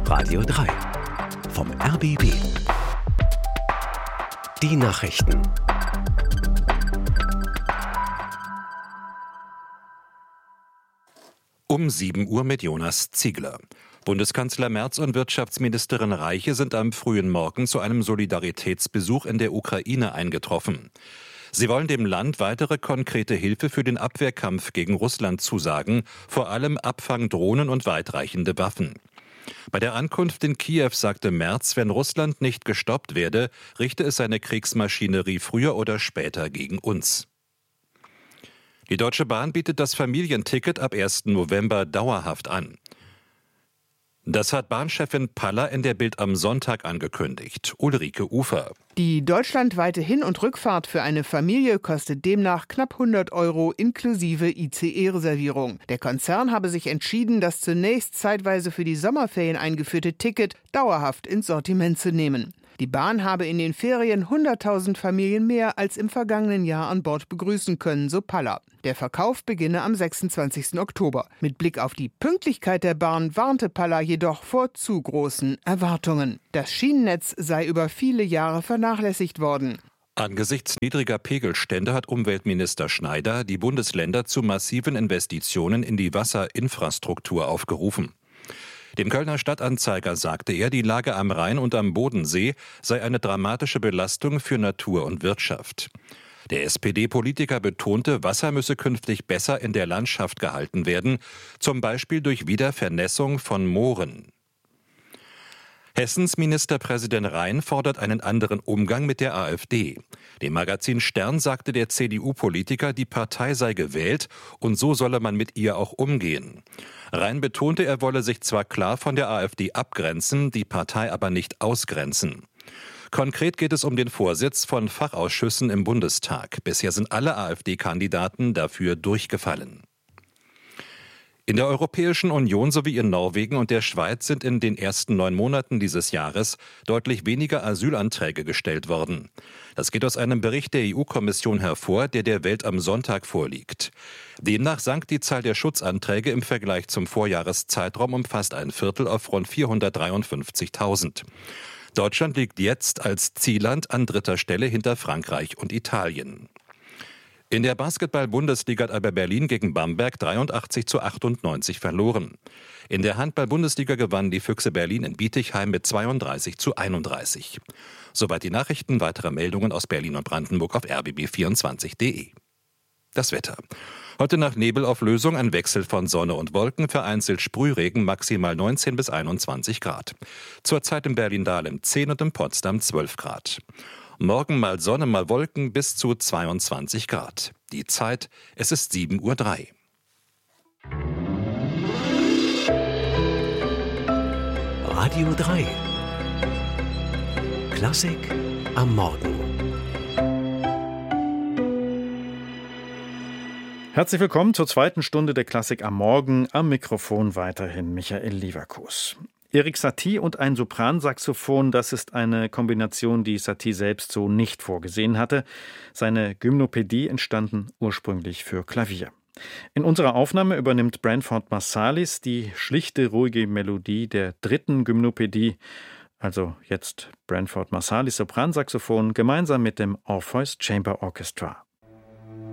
Radio 3 vom RBB. Die Nachrichten. Um 7 Uhr mit Jonas Ziegler. Bundeskanzler Merz und Wirtschaftsministerin Reiche sind am frühen Morgen zu einem Solidaritätsbesuch in der Ukraine eingetroffen. Sie wollen dem Land weitere konkrete Hilfe für den Abwehrkampf gegen Russland zusagen, vor allem Abfangdrohnen und weitreichende Waffen. Bei der Ankunft in Kiew sagte Merz, wenn Russland nicht gestoppt werde, richte es seine Kriegsmaschinerie früher oder später gegen uns. Die Deutsche Bahn bietet das Familienticket ab 1. November dauerhaft an. Das hat Bahnchefin Paller in der Bild am Sonntag angekündigt. Ulrike Ufer. Die deutschlandweite Hin- und Rückfahrt für eine Familie kostet demnach knapp 100 € inklusive ICE-Reservierung. Der Konzern habe sich entschieden, das zunächst zeitweise für die Sommerferien eingeführte Ticket dauerhaft ins Sortiment zu nehmen. Die Bahn habe in den Ferien 100.000 Familien mehr als im vergangenen Jahr an Bord begrüßen können, so Paller. Der Verkauf beginne am 26. Oktober. Mit Blick auf die Pünktlichkeit der Bahn warnte Paller jedoch vor zu großen Erwartungen. Das Schienennetz sei über viele Jahre vernachlässigt worden. Angesichts niedriger Pegelstände hat Umweltminister Schneider die Bundesländer zu massiven Investitionen in die Wasserinfrastruktur aufgerufen. Dem Kölner Stadtanzeiger sagte er, die Lage am Rhein und am Bodensee sei eine dramatische Belastung für Natur und Wirtschaft. Der SPD-Politiker betonte, Wasser müsse künftig besser in der Landschaft gehalten werden, zum Beispiel durch Wiedervernässung von Mooren. Hessens Ministerpräsident Rhein fordert einen anderen Umgang mit der AfD. Dem Magazin Stern sagte der CDU-Politiker, die Partei sei gewählt und so solle man mit ihr auch umgehen. Rhein betonte, er wolle sich zwar klar von der AfD abgrenzen, die Partei aber nicht ausgrenzen. Konkret geht es um den Vorsitz von Fachausschüssen im Bundestag. Bisher sind alle AfD-Kandidaten dafür durchgefallen. In der Europäischen Union sowie in Norwegen und der Schweiz sind in den ersten 9 Monaten dieses Jahres deutlich weniger Asylanträge gestellt worden. Das geht aus einem Bericht der EU-Kommission hervor, der Welt am Sonntag vorliegt. Demnach sank die Zahl der Schutzanträge im Vergleich zum Vorjahreszeitraum um fast ein Viertel auf rund 453.000. Deutschland liegt jetzt als Zielland an 3. Stelle hinter Frankreich und Italien. In der Basketball-Bundesliga hat Alba Berlin gegen Bamberg 83:98 verloren. In der Handball-Bundesliga gewannen die Füchse Berlin in Bietigheim mit 32:31. Soweit die Nachrichten, weitere Meldungen aus Berlin und Brandenburg auf rbb24.de. Das Wetter. Heute nach Nebelauflösung ein Wechsel von Sonne und Wolken, vereinzelt Sprühregen, maximal 19 bis 21 Grad. Zurzeit in Berlin-Dahlem 10 und in Potsdam 12 Grad. Morgen mal Sonne, mal Wolken bis zu 22 Grad. Die Zeit, es ist 7:03 Uhr. Radio 3. Klassik am Morgen. Herzlich willkommen zur zweiten Stunde der Klassik am Morgen. Am Mikrofon weiterhin Michael Leverkus. Erik Satie und ein Sopransaxophon, das ist eine Kombination, die Satie selbst so nicht vorgesehen hatte. Seine Gymnopädie entstanden ursprünglich für Klavier. In unserer Aufnahme übernimmt Branford Marsalis die schlichte, ruhige Melodie der 3. Gymnopädie. Also jetzt Branford Marsalis Sopransaxophon gemeinsam mit dem Orpheus Chamber Orchestra.